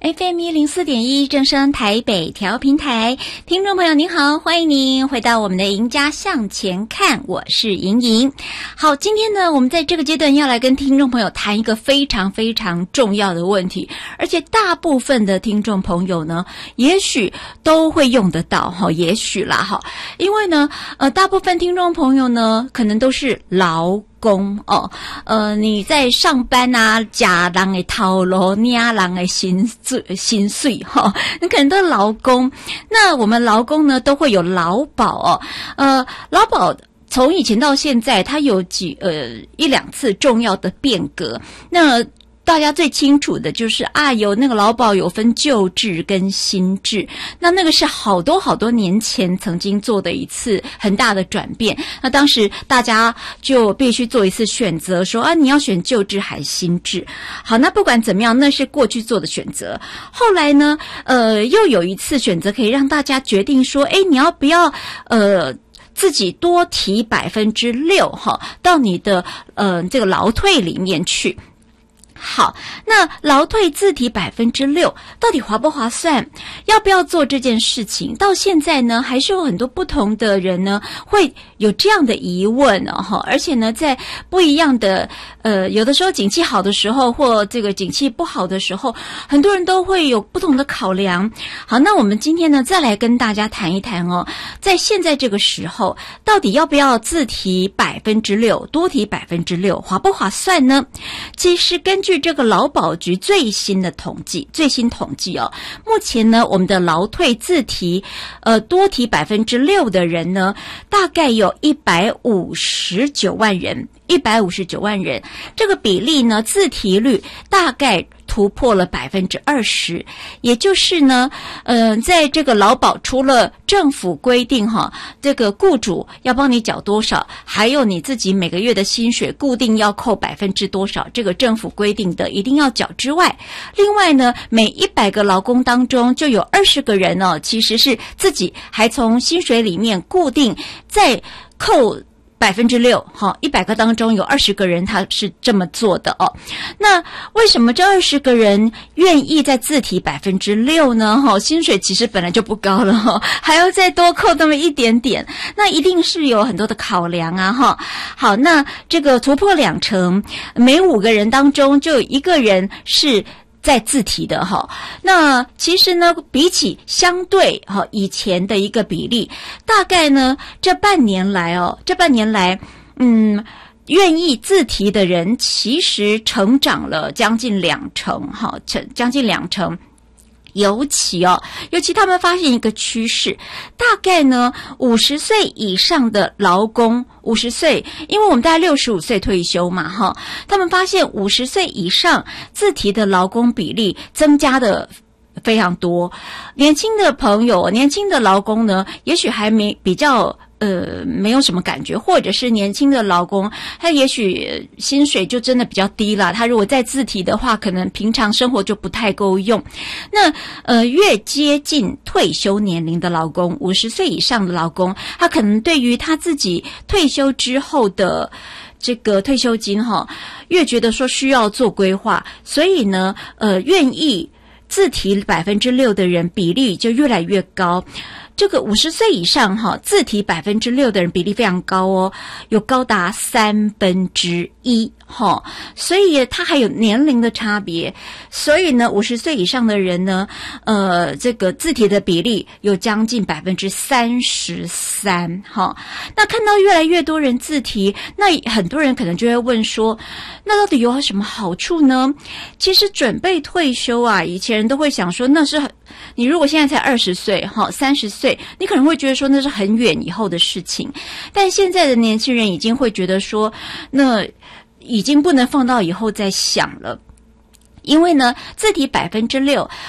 FM104.1正声台北调频台，听众朋友您好，欢迎您回到我们的赢家向前看，我是莹莹。好，今天呢，我们在这个阶段要来跟听众朋友谈一个非常非常重要的问题，而且大部分的听众朋友呢，也许都会用得到哈，也许啦哈，因为呢，大部分听众朋友呢，可能都是劳工哦，你在上班啊，家人的头路，娘人的薪水哈，你可能都是劳工。那我们劳工呢，都会有劳保哦，劳保从以前到现在，它有一两次重要的变革。那大家最清楚的就是有那个劳保有分旧制跟新制，那个是好多好多年前曾经做的一次很大的转变。那当时大家就必须做一次选择，说你要选旧制还是新制。好，那不管怎么样，那是过去做的选择。后来呢，又有一次选择可以让大家决定说，你要不要自己多提6%哈，到你的这个劳退里面去。好，那劳退自提6%到底划不划算？要不要做这件事情？到现在呢，还是有很多不同的人呢会有这样的疑问哈，而且呢，在不一样的有的时候景气好的时候，或这个景气不好的时候，很多人都会有不同的考量。好，那我们今天呢，再来跟大家谈一谈哦，在现在这个时候，到底要不要自提6%，多提6%，划不划算呢？其实根据这个劳保局最新统计哦，目前呢，我们的劳退自提多提6%的人呢，大概有159万人，159万人，这个比例呢，自提率大概突破了20%，也就是呢，在这个劳保除了政府规定哈，这个雇主要帮你缴多少，还有你自己每个月的薪水固定要扣多少，这个政府规定的一定要缴之外，另外呢，每100个劳工当中就有20个人哦，其实是自己还从薪水里面固定再扣6%，好，100个当中有20个人他是这么做的哦。那为什么这20个人愿意再自提6%呢？哈，薪水其实本来就不高了哈，还要再多扣那么一点点，那一定是有很多的考量啊哈。好，那这个突破20%，每5个人当中就有1个人是在自提的哈，那其实呢，比起相对以前的一个比例，大概呢这半年来，愿意自提的人其实成长了将近2%哈，将近2%。尤其他们发现一个趋势，大概呢50岁以上的劳工，50岁，因为我们大概65岁退休嘛哈，他们发现50岁以上自提的劳工比例增加的非常多。年轻的朋友，年轻的劳工呢，也许还没有什么感觉，或者是年轻的劳工，他也许薪水就真的比较低了，他如果再自提的话，可能平常生活就不太够用。那越接近退休年龄的劳工，50岁以上的劳工，他可能对于他自己退休之后的这个退休金越觉得说需要做规划，所以呢愿意自提6%的人比例就越来越高。这个50岁以上自提6%的人比例非常高哦，有高达1/3所以它还有年龄的差别。所以呢，50岁以上的人呢，这个自提的比例有将近33%那看到越来越多人自提，那很多人可能就会问说，那到底有什么好处呢？其实准备退休以前人都会想说，那是你如果现在才20岁30岁，你可能会觉得说那是很远以后的事情，但现在的年轻人已经会觉得说，那已经不能放到以后再想了。因为呢，自提6%，